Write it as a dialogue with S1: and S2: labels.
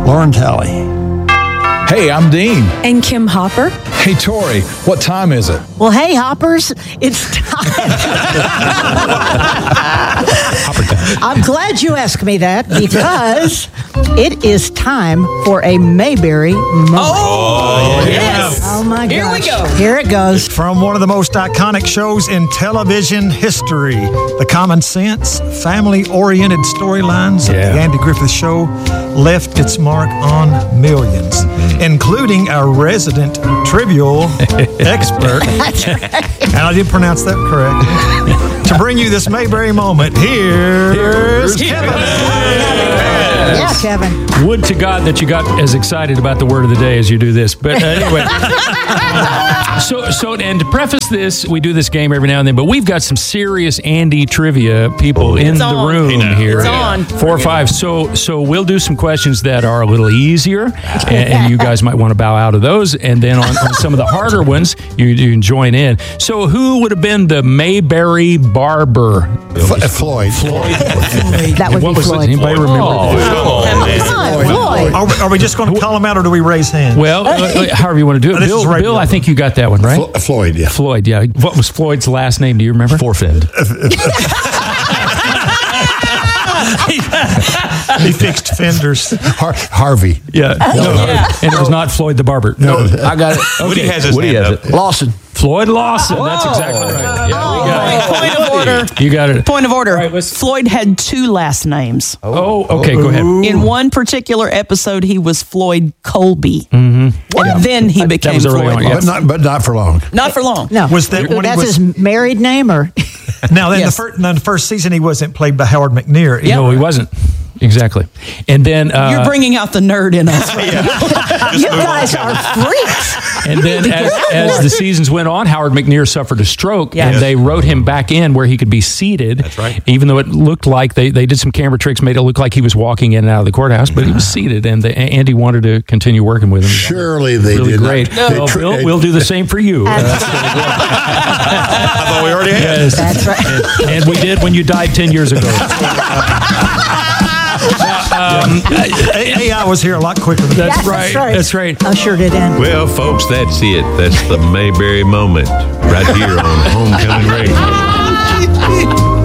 S1: Lauren Talley.
S2: Hey, I'm Dean.
S3: And Kim Hopper.
S2: Hey, Tori, what time is it?
S4: Well, hey, Hoppers, it's time. I'm glad you asked me that because it is time for a Mayberry moment.
S5: Oh, yes.
S4: Oh, my gosh.
S5: Here we go.
S4: Here it goes.
S6: From one of the most iconic shows in television history, the common sense, family-oriented storylines of the Andy Griffith Show left its mark on millions, including our resident trivial expert.
S4: That's right.
S6: And I did pronounce that correctly. To bring you this Mayberry moment, here's Kevin.
S4: Yeah, Kevin.
S7: Would to God that you got as excited about the word of the day as you do this. But anyway, so and to preface this, we do this game every now and then, but we've got some serious Andy trivia people in the room here.
S5: It's on.
S7: 4 or 5. So we'll do some questions that are a little easier, and you guys might want to bow out of those. And then on some of the harder ones, you can join in. So who would have been the Mayberry barber?
S1: Floyd.
S4: That would
S7: What
S4: be
S7: was it?
S4: Floyd.
S7: Anybody remember?
S4: Floyd.
S6: Are we just going to call them out, or do we raise hands?
S7: Well, however you want to do it.
S6: This is right
S7: Bill,
S6: now.
S7: I think you got that one, right?
S1: Floyd, yeah.
S7: Floyd, yeah. What was Floyd's last name? Do you remember?
S8: Forfend.
S6: He fixed fenders.
S1: Harvey.
S7: Yeah. And it was not Floyd the barber. No.
S8: I got it.
S9: Woody has his hand up.
S8: Lawson.
S7: Floyd Lawson. That's exactly right. Yeah,
S5: Point of order.
S7: you got it.
S5: Point of order.
S7: All right, let's-
S5: Floyd had 2 last names.
S7: Oh, okay, go ahead.
S5: In one particular episode, he was Floyd Colby. And then he became
S7: was early
S5: Floyd
S7: on, yeah.
S5: Lawson.
S1: But not for long.
S5: Not for long.
S4: No.
S6: Was that when he
S4: That's
S6: was-
S4: his married name, or?
S6: Now, in
S5: Yes.
S6: the first season, he wasn't played by Howard McNear.
S7: No, he wasn't. Exactly. And then
S5: You're bringing out the nerd in us.
S4: You guys are freaks.
S7: and then as the seasons went on, Howard McNear suffered a stroke,
S5: Yes.
S7: and they wrote him back in where he could be seated.
S9: That's right.
S7: Even though it looked like they did some camera tricks, made it look like he was walking in and out of the courthought, but he was seated, and Andy wanted to continue working with him.
S1: Surely they
S7: Really
S1: did
S7: great.
S1: not.
S7: Well, Bill, we'll do the same for you.
S9: I thought we already had.
S7: Yes.
S4: That's right.
S7: And we did when you died 10 years ago.
S6: AI was here a lot quicker than
S7: That's
S4: That's
S7: right.
S4: right.
S7: That's right.
S4: Ushered it in.
S9: Well, folks, that's it. That's the Mayberry moment right here on Homecoming Radio.